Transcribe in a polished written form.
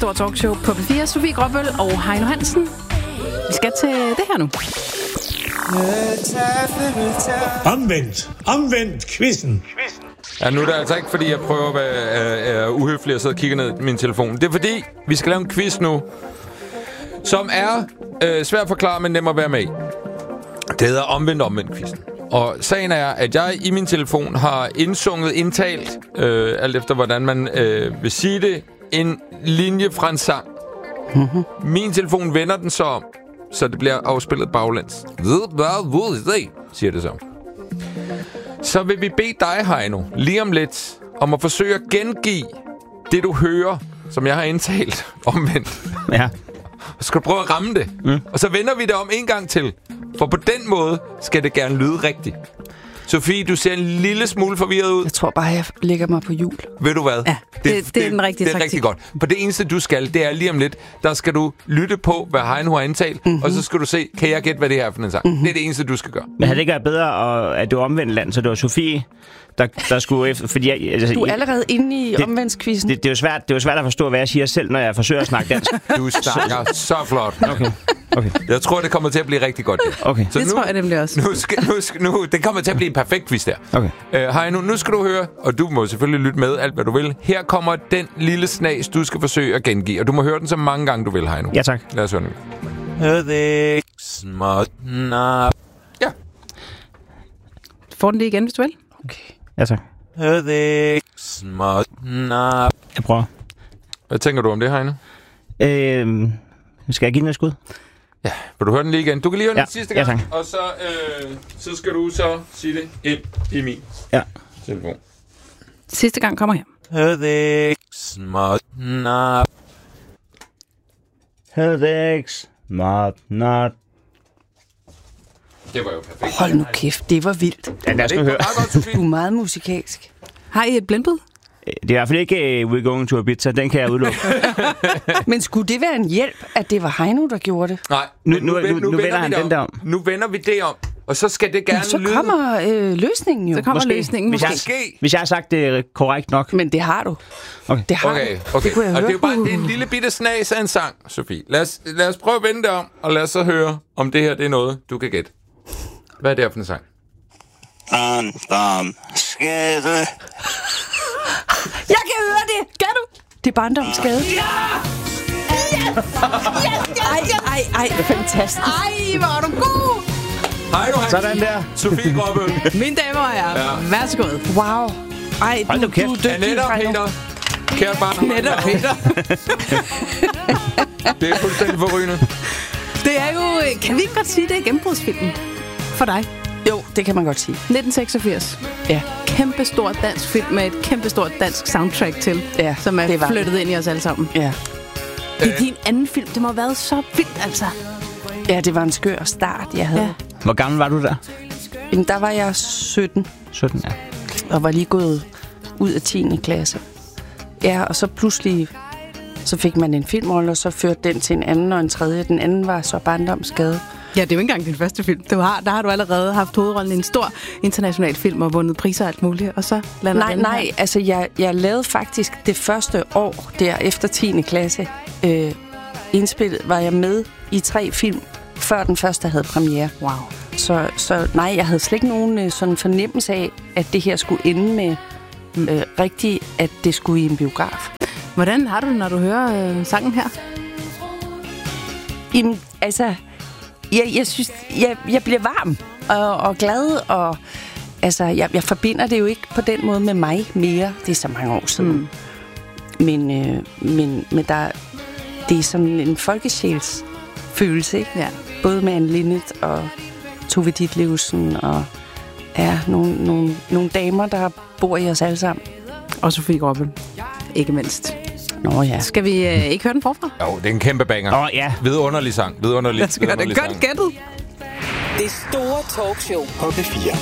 Kæmpestort talkshow på P4. Sofie Gråbøl og Heino Hansen. Vi skal til det her nu. Omvendt quizzen. Ja, nu er det altså ikke, fordi jeg prøver at være uhøflig og sidde og kigge ned i min telefon. Det er fordi, vi skal lave en quiz nu, som er svært at forklare, men nem at være med i. Det hedder omvendt quizzen. Og sagen er, at jeg i min telefon har indtalt, alt efter hvordan man vil sige det, en linje fra en sang. Mm-hmm. Min telefon vender den så om, så det bliver afspillet baglæns. Siger det så. Så vil vi bede dig, Heino, lige om lidt, om at forsøge at gengive det, du hører, som jeg har indtalt omvendt. Ja. Så skal du prøve at ramme det. Og så vender vi det om en gang til. For på den måde skal det gerne lyde rigtigt. Sofie, du ser en lille smule forvirret ud. Jeg tror bare, jeg lægger mig på hjul. Ved du hvad? Ja, det er den rigtige taktik. Det er rigtig godt. For det eneste, du skal, det er lige om lidt, der skal du lytte på, hvad Heino har indtalt, og så skal du se, kan jeg gætte, hvad det her er for en sang? Det er det eneste, du skal gøre. Men havde det ikke været bedre, at det var omvendt land, så det var Sofie, der skulle efter... Fordi du er allerede inde i omvendtskvisten. Det er jo svært at forstå, hvad jeg siger selv, når jeg forsøger at snakke dansk. Du snakker så flot. Okay. Jeg tror, det kommer til at blive rigtig godt. Okay. Så det tror jeg nemlig også. Nu, det kommer til at blive en perfekt quiz der. Okay. Heino, nu skal du høre, og du må selvfølgelig lytte med alt, hvad du vil. Her kommer den lille snas, du skal forsøge at gengive. Og du må høre den så mange gange, du vil, Heino. Ja, tak. Lad os høre den. Ja. Får den lige igen, hvis du vil. Okay. Ja, tak. Jeg prøver. Hvad tænker du om det, Heino? Skal jeg give den et skud? Ja, vil du høre den lige igen? Du kan lige høre den sidste gang, tak. og så skal du så sige det ind i min telefon. Sidste gang kommer her. Det var jo perfekt. Hold nu kæft, det var vildt. Ja, lad os nu høre. Du er meget musikalsk. Har I et blindbud? Det er i hvert fald ikke We're Going to Ibiza. Den kan jeg udelukke. Men skulle det være en hjælp, at det var Heino, der gjorde det? Nej, nu vender han den der om. Nu vender vi det om, og så skal det gerne så lyde. Så kommer løsningen jo. Så kommer løsningen måske. Hvis jeg har sagt det korrekt nok. Men det har du. Okay. Det har du. Okay. Det kunne jeg og høre. det er jo bare en lille bitte snas af en sang, Sofie. Lad os prøve at vende det om, og lad os så høre, om det her det er noget, du kan gætte. Hvad er det her for en sang? Skade. Jeg kan høre det! Kan du? Det er barndomsskade. Ja! Ej, fantastisk. Ej, hvor er du god! Hej du, sådan der. Sofie Gråbøl. Mine damer og herrer, værsgo. Wow. Ej, du er dygtig. Annette og Peter. Kært barn. Annette og Peter. Det er fuldstændig forrygende. Det er jo... Kan vi ikke godt sige, det er gennembrudsfilmen for dig? Jo, det kan man godt sige. 1986. Ja. Kæmpestort dansk film med et kæmpestort dansk soundtrack til, som er flyttet ind i os alle sammen. Ja. Det er din anden film. Det må have været så vildt, altså. Ja, det var en skør start, jeg havde. Ja. Hvor gammel var du der? Jamen, der var jeg 17. 17, ja. Og var lige gået ud af 10. klasse. Ja, og så pludselig... Så fik man en filmrolle, og så førte den til en anden og en tredje. Den anden var så barndomsskade. Ja, det er jo ikke engang din første film. Der har du allerede haft hovedrollen i en stor international film og vundet priser og alt muligt. Og så lander den Nej, altså jeg lavede faktisk det første år der efter 10. klasse indspillet, var jeg med i 3 film, før den første havde premiere. Wow. Så nej, jeg havde slet ikke nogen sådan fornemmelse af, at det her skulle ende med rigtigt, at det skulle i en biograf. Hvordan har du det, når du hører sangen her? Jamen, altså... Jeg synes, jeg bliver varm og glad, og altså, jeg forbinder det jo ikke på den måde med mig mere. Det er så mange år siden. Men der, det er sådan en folkesjælsfølelse, ikke? Ja. Både med Anne Linnet og Tove Ditlevsen og nogle damer, der bor i os alle sammen. Og Sofie Gråbøl, ikke mindst. Nå ja. Skal vi ikke høre den forfra? Jo, det er en kæmpe banger. Ja. Vidunderlig sang. Lad os gøre det. Godt gættet. Det store talkshow På P4.